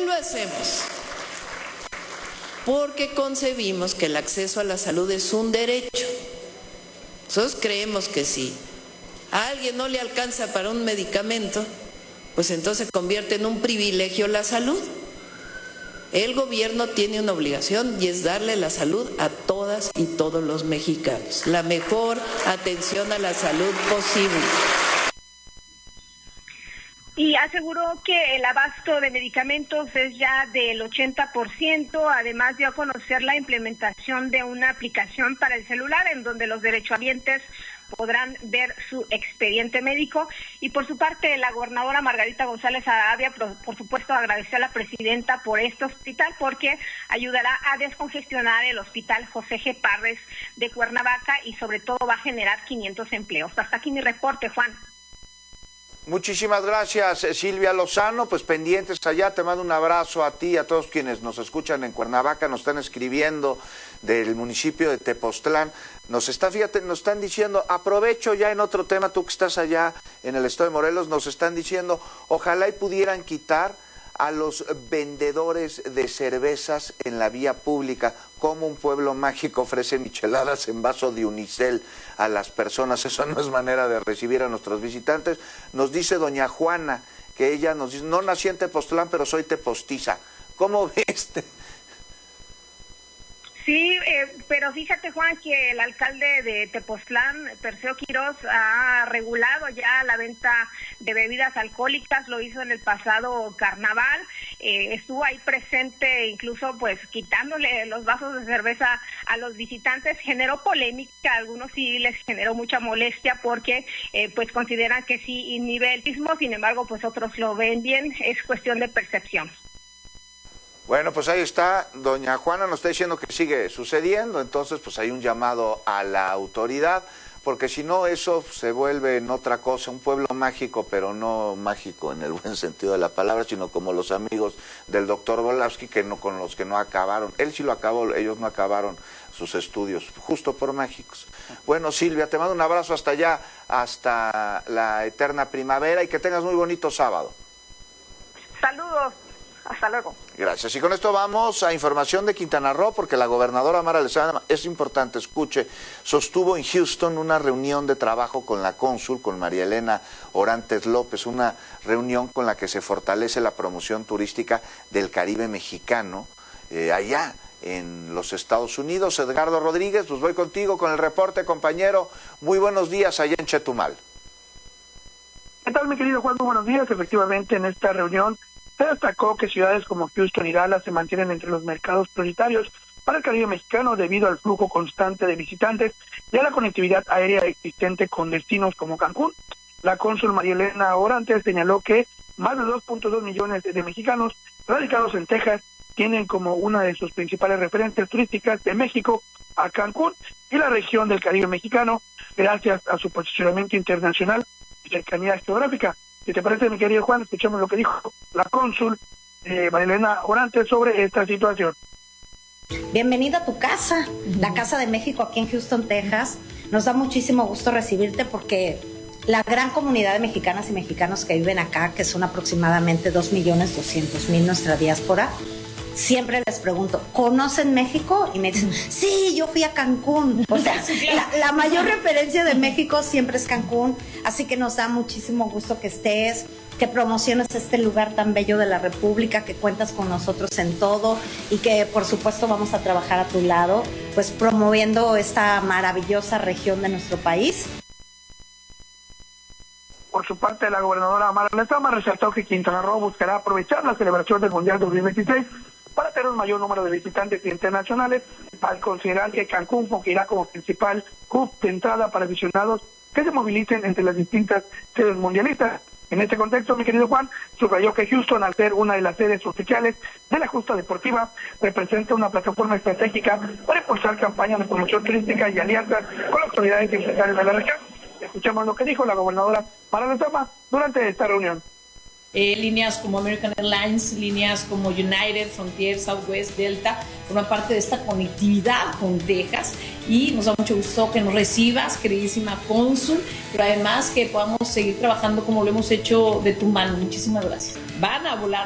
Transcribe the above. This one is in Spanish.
lo hacemos? Porque concebimos que el acceso a la salud es un derecho. Nosotros creemos que si a alguien no le alcanza para un medicamento, pues entonces se convierte en un privilegio la salud. El gobierno tiene una obligación y es darle la salud a todas y todos los mexicanos, la mejor atención a la salud posible. Y aseguró que el abasto de medicamentos es ya del 80%, además dio a conocer la implementación de una aplicación para el celular en donde los derechohabientes podrán ver su expediente médico. Y por su parte, la gobernadora Margarita González Haradía, por supuesto, agradeció a la presidenta por este hospital porque ayudará a descongestionar el hospital José G. Parres de Cuernavaca y sobre todo va a generar 500 empleos. Hasta aquí mi reporte, Juan. Muchísimas gracias, Silvia Lozano. Pues pendientes allá, te mando un abrazo a ti y a todos quienes nos escuchan en Cuernavaca, nos están escribiendo del municipio de Tepoztlán. Nos están diciendo, aprovecho ya en otro tema, tú que estás allá en el estado de Morelos, nos están diciendo, ojalá y pudieran quitar a los vendedores de cervezas en la vía pública. Como un pueblo mágico ofrece micheladas en vaso de unicel a las personas. Eso no es manera de recibir a nuestros visitantes. Nos dice doña Juana, que ella nos dice, no nací en Tepoztlán, pero soy tepostiza. ¿Cómo ves? Sí, pero fíjate, Juan, que el alcalde de Tepoztlán, Perseo Quirós, ha regulado ya la venta de bebidas alcohólicas, lo hizo en el pasado carnaval, estuvo ahí presente, incluso pues quitándole los vasos de cerveza a los visitantes, generó polémica, a algunos sí les generó mucha molestia porque pues consideran que sí inhibe el turismo, sin embargo pues otros lo ven bien, es cuestión de percepción. Bueno, pues ahí está, doña Juana nos está diciendo que sigue sucediendo, entonces pues hay un llamado a la autoridad, porque si no eso se vuelve en otra cosa, un pueblo mágico, pero no mágico en el buen sentido de la palabra, sino como los amigos del doctor Volavsky, que no, con los que no acabaron, él sí lo acabó, ellos no acabaron sus estudios, justo por mágicos. Bueno, Silvia, te mando un abrazo hasta allá, hasta la eterna primavera, y que tengas muy bonito sábado. Saludos. Hasta luego. Gracias. Y con esto vamos a información de Quintana Roo, porque la gobernadora Mara Lezama, es importante, escuche, sostuvo en Houston una reunión de trabajo con la cónsul, con María Elena Orantes López, una reunión con la que se fortalece la promoción turística del Caribe mexicano, allá en los Estados Unidos. Edgardo Rodríguez, pues voy contigo con el reporte, compañero. Muy buenos días allá en Chetumal. ¿Qué tal, mi querido Juan? Muy buenos días. Efectivamente, en esta reunión se destacó que ciudades como Houston y Dallas se mantienen entre los mercados prioritarios para el Caribe mexicano debido al flujo constante de visitantes y a la conectividad aérea existente con destinos como Cancún. La cónsul María Elena Orantes señaló que más de 2.2 millones de mexicanos radicados en Texas tienen como una de sus principales referencias turísticas de México a Cancún y la región del Caribe mexicano, gracias a su posicionamiento internacional y cercanía geográfica. Si te parece, mi querido Juan, escuchemos lo que dijo la cónsul María Elena Orantes sobre esta situación. Bienvenida a tu casa, la Casa de México aquí en Houston, Texas. Nos da muchísimo gusto recibirte porque la gran comunidad de mexicanas y mexicanos que viven acá, que son aproximadamente 2.200.000 nuestra diáspora, siempre les pregunto, ¿conocen México? Y me dicen, sí, yo fui a Cancún. O sea, la mayor referencia de México siempre es Cancún, así que nos da muchísimo gusto que estés, que promociones este lugar tan bello de la República, que cuentas con nosotros en todo y que por supuesto vamos a trabajar a tu lado, pues promoviendo esta maravillosa región de nuestro país. Por su parte, la gobernadora Mara Lezama resaltó que Quintana Roo buscará aprovechar la celebración del Mundial 2026 para tener un mayor número de visitantes internacionales, al considerar que Cancún fungirá como principal hub de entrada para aficionados que se movilicen entre las distintas sedes mundialistas. En este contexto, mi querido Juan, subrayó que Houston, al ser una de las sedes oficiales de la justa deportiva, representa una plataforma estratégica para impulsar campañas de promoción turística y alianzas con las autoridades y empresarios de la región. Escuchamos lo que dijo la gobernadora Mara Lezama durante esta reunión. Líneas como American Airlines, líneas como United, Frontier, Southwest, Delta, forman parte de esta conectividad con Texas y nos da mucho gusto que nos recibas, queridísima cónsul, pero además que podamos seguir trabajando como lo hemos hecho de tu mano. Muchísimas gracias. Van a volar